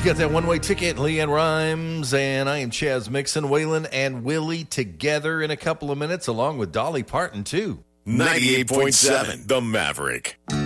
got that one-way ticket, Leanne Rhymes, and I am Chaz Mixon, Waylon and Willie together in a couple of minutes, along with Dolly Parton, too. 98.7 The Maverick.